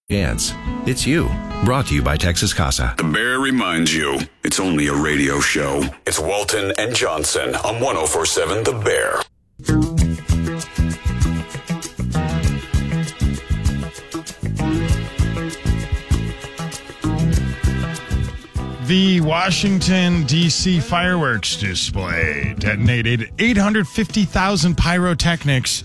Chance. It's you. Brought to you by Texas Casa. The Bear reminds you, it's only a radio show. It's Walton and Johnson on 104.7 The Bear. The Washington, D.C. fireworks display detonated 850,000 pyrotechnics.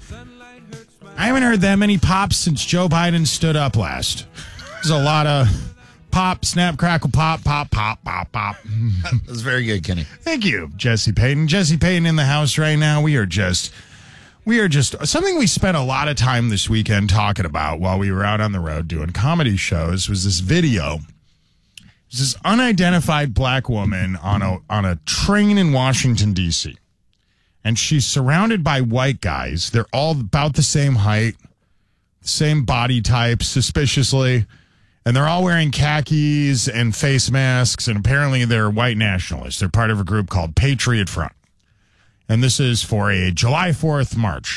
I haven't heard that many pops since Joe Biden stood up last. There's a lot of pop, snap, crackle, pop, pop, pop, pop, pop. That was very good, Kenny. Thank you, Jesse Payton. Jesse Payton in the house right now. We are just something we spent a lot of time this weekend talking about while we were out on the road doing comedy shows was this video. There's this unidentified black woman on a train in Washington, D.C., and she's surrounded by white guys. They're all about the same height, same body type, suspiciously. And they're all wearing khakis and face masks. And apparently they're white nationalists. They're part of a group called Patriot Front. And this is for a July 4th march.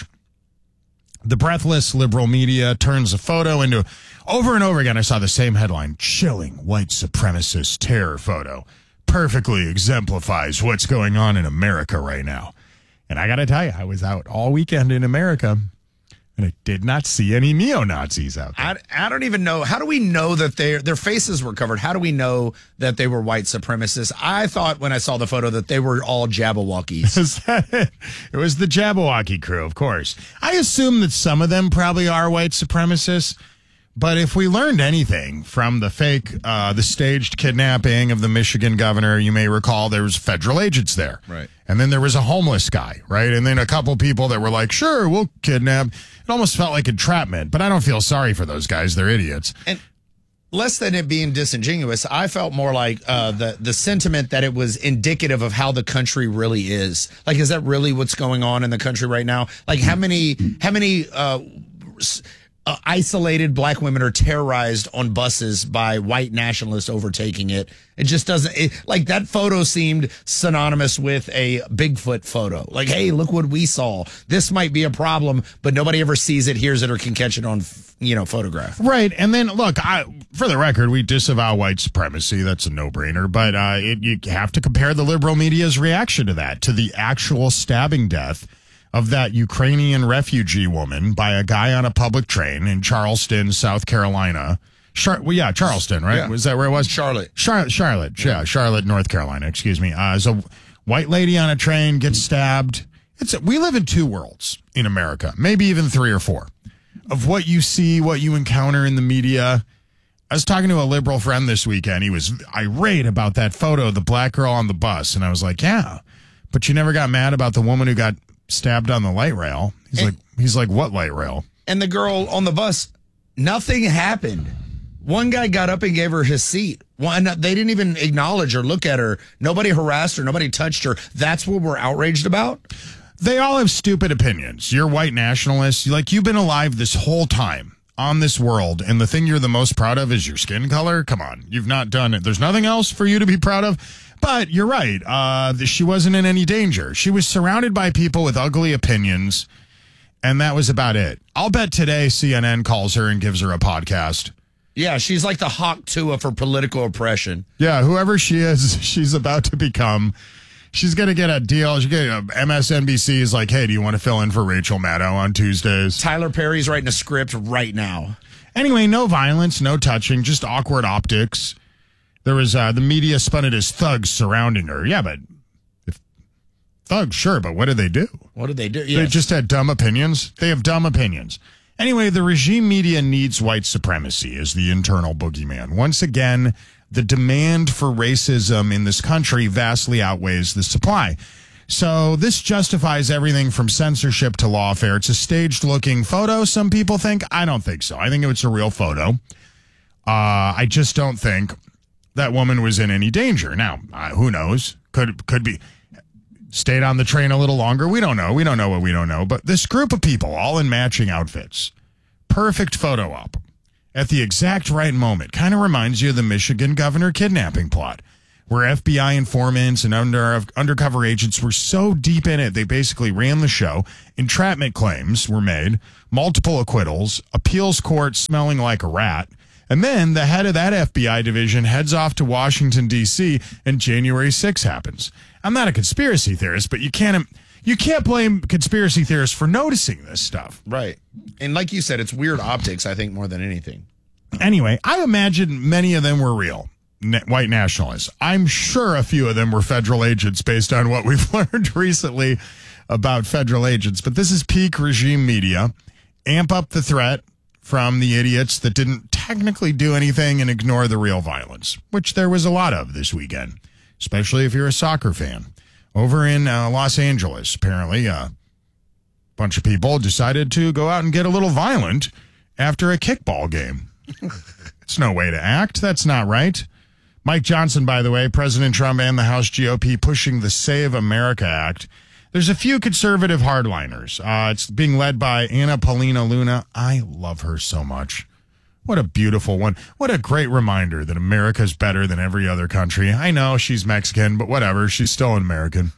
The breathless liberal media turns a photo into, over and over again, I saw the same headline, chilling white supremacist terror photo. Perfectly exemplifies what's going on in America right now. And I got to tell you, I was out all weekend in America, and I did not see any neo-Nazis out there. I don't even know. How do we know that their faces were covered? How do we know that they were white supremacists? I thought when I saw the photo that they were all Jabberwockies. Is that it? It was the Jabberwocky crew, of course. I assume that some of them probably are white supremacists. But if we learned anything from the staged kidnapping of the Michigan governor, you may recall there was federal agents there. Right. And then there was a homeless guy, right? And then a couple people that were like, sure, we'll kidnap. It almost felt like entrapment, but I don't feel sorry for those guys. They're idiots. And less than it being disingenuous, I felt more like the sentiment that it was indicative of how the country really is. Like, is that really what's going on in the country right now? Like, how many isolated black women are terrorized on buses by white nationalists overtaking it? It just doesn't, like, that photo seemed synonymous with a Bigfoot photo. Like, hey, look what we saw. This might be a problem, but nobody ever sees it, hears it, or can catch it on, photograph. Right. And then, look, for the record, we disavow white supremacy. That's a no-brainer. But you have to compare the liberal media's reaction to that, to the actual stabbing death of that Ukrainian refugee woman by a guy on a public train in Charleston, South Carolina. Charleston, right? Yeah. Was that where it was? Charlotte. Charlotte, North Carolina, excuse me. So white lady on a train gets stabbed. We live in two worlds in America, maybe even three or four, of what you see, what you encounter in the media. I was talking to a liberal friend this weekend. He was irate about that photo of the black girl on the bus. And I was like, yeah, but you never got mad about the woman who got stabbed on the light rail. He's like, what light rail? And the girl on the bus, nothing happened. One guy got up and gave her his seat. They didn't even acknowledge or look at her. Nobody harassed her. Nobody touched her. That's what we're outraged about? They all have stupid opinions. You're white nationalists. Like, you've been alive this whole time on this world, and the thing you're the most proud of is your skin color? Come on. You've not done it. There's nothing else for you to be proud of? But you're right. She wasn't in any danger. She was surrounded by people with ugly opinions, and that was about it. I'll bet today CNN calls her and gives her a podcast. Yeah, she's like the Hawk Tuah for political oppression. Yeah, whoever she is, she's about to become. She's going to get a deal. MSNBC is like, hey, do you want to fill in for Rachel Maddow on Tuesdays? Tyler Perry's writing a script right now. Anyway, no violence, no touching, just awkward optics. There was the media spun it as thugs surrounding her. Yeah, but thugs, sure, but what did they do? What did they do? Yes. They just had dumb opinions. They have dumb opinions. Anyway, the regime media needs white supremacy as the internal boogeyman. Once again, the demand for racism in this country vastly outweighs the supply. So this justifies everything from censorship to lawfare. It's a staged-looking photo, some people think. I don't think so. I think it's a real photo. I just don't think that woman was in any danger. Now, who knows? Could be. Stayed on the train a little longer. We don't know. We don't know what we don't know. But this group of people, all in matching outfits, perfect photo op at the exact right moment, kind of reminds you of the Michigan governor kidnapping plot, where FBI informants and undercover agents were so deep in it, they basically ran the show. Entrapment claims were made, multiple acquittals, appeals court smelling like a rat, And then the head of that FBI division heads off to Washington, D.C., and January 6th happens. I'm not a conspiracy theorist, but you can't blame conspiracy theorists for noticing this stuff. Right. And like you said, it's weird optics, I think, more than anything. Anyway, I imagine many of them were real white nationalists. I'm sure a few of them were federal agents based on what we've learned recently about federal agents. But this is peak regime media. Amp up the threat from the idiots that didn't technically do anything and ignore the real violence, which there was a lot of this weekend, especially if you're a soccer fan. Over in Los Angeles, apparently, a bunch of people decided to go out and get a little violent after a kickball game. It's no way to act. That's not right. Mike Johnson, by the way, President Trump and the House GOP pushing the Save America Act. There's a few conservative hardliners. It's being led by Anna Paulina Luna. I love her so much. What a beautiful one. What a great reminder that America's better than every other country. I know she's Mexican, but whatever. She's still an American.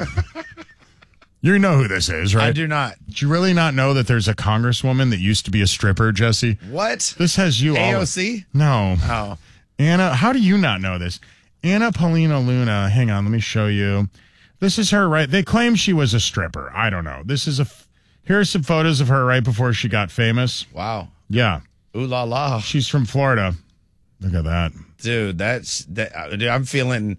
You know who this is, right? I do not. Did you really not know that there's a congresswoman that used to be a stripper, Jesse? What? This has you all. AOC? No. Oh. Anna, how do you not know this? Anna Paulina Luna. Hang on, let me show you. This is her, right? They claim she was a stripper. I don't know. This is here are some photos of her right before she got famous. Wow. Yeah. Ooh la la. She's from Florida. Look at that. Dude, I'm feeling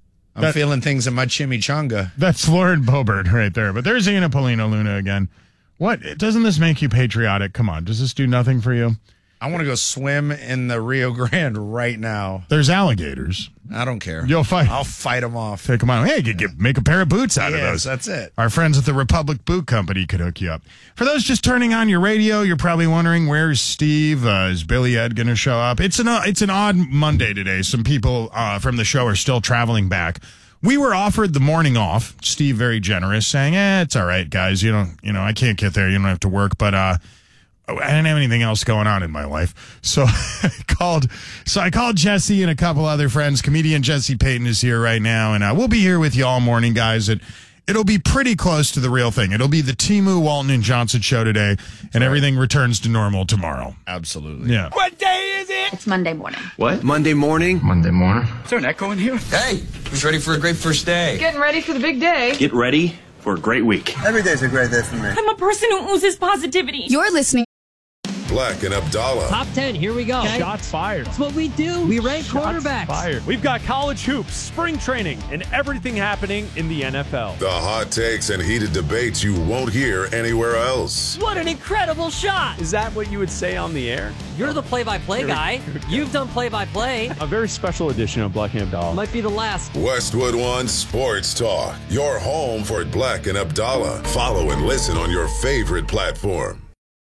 things in my chimichanga. That's Lauren Boebert right there. But there's Anna Paulina Luna again. What? Doesn't this make you patriotic? Come on. Does this do nothing for you? I want to go swim in the Rio Grande right now. There's alligators. I don't care. You'll fight. I'll fight them off. Take them on. Hey, you could make a pair of boots out of those. That's it. Our friends at the Republic Boot Company could hook you up. For those just turning on your radio, you're probably wondering, where's Steve? Is Billy Ed going to show up? It's an odd Monday today. Some people from the show are still traveling back. We were offered the morning off. Steve, very generous, saying, it's all right, guys. I can't get there. You don't have to work, but I didn't have anything else going on in my life. So I called Jesse and a couple other friends. Comedian Jesse Payton is here right now, and we'll be here with you all morning, guys. It'll be pretty close to the real thing. It'll be the Timu, Walton, and Johnson show today, and everything returns to normal tomorrow. Absolutely. Yeah. What day is it? It's Monday morning. What? Monday morning? Monday morning. Is there an echo in here? Hey, who's ready for a great first day? Getting ready for the big day. Get ready for a great week. Every day's a great day for me. I'm a person who oozes positivity. You're listening. Black and Abdallah. Top 10, here we go. Okay. Shots fired. That's what we do. We rank quarterbacks. Fired. We've got college hoops, spring training, and everything happening in the NFL. The hot takes and heated debates you won't hear anywhere else. What an incredible shot. Is that what you would say on the air? You're the play-by-play guy. You've done play-by-play. A very special edition of Black and Abdallah. Might be the last. Westwood One Sports Talk. Your home for Black and Abdallah. Follow and listen on your favorite platform.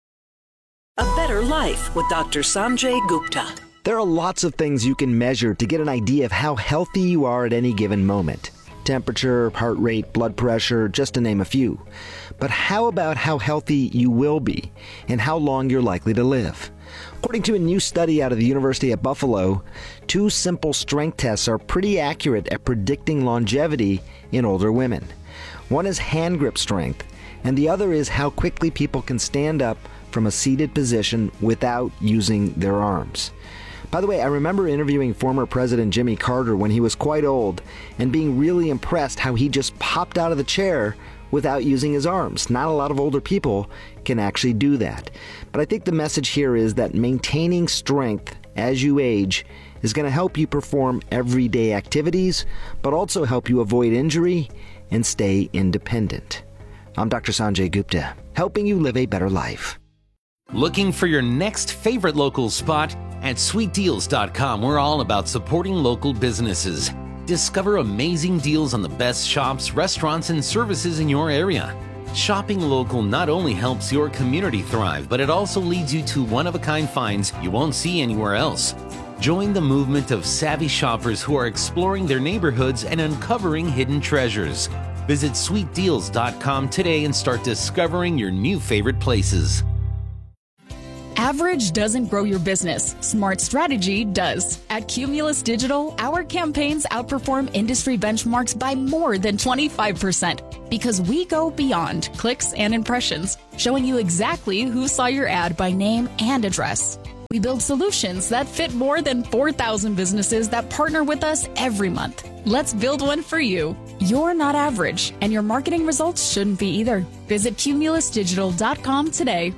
A Better Life with Dr. Sanjay Gupta. There are lots of things you can measure to get an idea of how healthy you are at any given moment. Temperature, heart rate, blood pressure, just to name a few. But how about how healthy you will be and how long you're likely to live? According to a new study out of the University at Buffalo, 2 simple strength tests are pretty accurate at predicting longevity in older women. One is hand grip strength, and the other is how quickly people can stand up from a seated position without using their arms. By the way, I remember interviewing former President Jimmy Carter when he was quite old and being really impressed how he just popped out of the chair without using his arms. Not a lot of older people can actually do that. But I think the message here is that maintaining strength as you age is going to help you perform everyday activities, but also help you avoid injury and stay independent. I'm Dr. Sanjay Gupta, helping you live a better life. Looking for your next favorite local spot? At sweetdeals.com, we're all about supporting local businesses. Discover amazing deals on the best shops, restaurants, and services in your area. Shopping local not only helps your community thrive, but it also leads you to one-of-a-kind finds you won't see anywhere else. Join the movement of savvy shoppers who are exploring their neighborhoods and uncovering hidden treasures. Visit sweetdeals.com today and start discovering your new favorite places. Average doesn't grow your business. Smart strategy does. At Cumulus Digital, our campaigns outperform industry benchmarks by more than 25% because we go beyond clicks and impressions, showing you exactly who saw your ad by name and address. We build solutions that fit more than 4,000 businesses that partner with us every month. Let's build one for you. You're not average, and your marketing results shouldn't be either. Visit cumulusdigital.com today.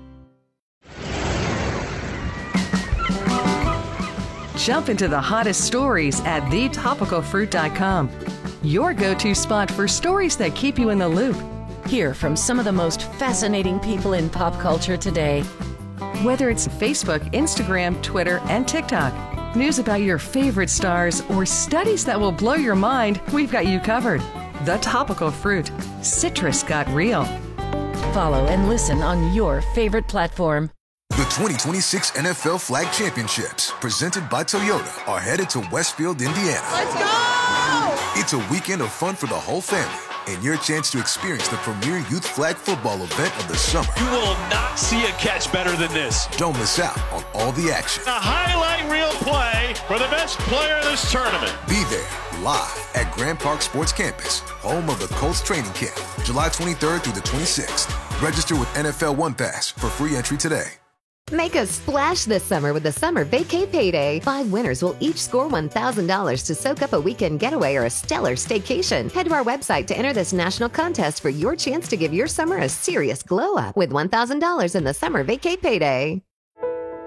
Jump into the hottest stories at thetopicalfruit.com. Your go-to spot for stories that keep you in the loop. Hear from some of the most fascinating people in pop culture today. Whether it's Facebook, Instagram, Twitter, and TikTok, news about your favorite stars, or studies that will blow your mind, we've got you covered. The Topical Fruit. Citrus got real. Follow and listen on your favorite platform. The 2026 NFL Flag Championships, presented by Toyota, are headed to Westfield, Indiana. Let's go! It's a weekend of fun for the whole family and your chance to experience the premier youth flag football event of the summer. You will not see a catch better than this. Don't miss out on all the action. A highlight reel play for the best player in this tournament. Be there live at Grand Park Sports Campus, home of the Colts training camp, July 23rd through the 26th. Register with NFL One Pass for free entry today. Make a splash this summer with the Summer Vacay Payday. 5 winners will each score $1,000 to soak up a weekend getaway or a stellar staycation. Head to our website to enter this national contest for your chance to give your summer a serious glow up with $1,000 in the Summer Vacay Payday.